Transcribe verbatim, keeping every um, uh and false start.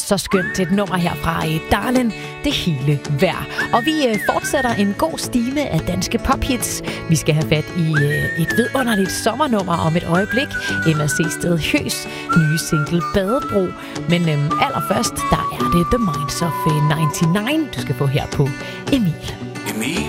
så skønt et nummer her fra Darlin, det hele værd. Og vi fortsætter en god stime af danske pophits. Vi skal have fat i et vidunderligt sommernummer om et øjeblik. Emma Seested Høs nye single Badebro. Men øhm, allerførst, der er det The Minds of nioghalvfems, du skal få her på Emil. Emil.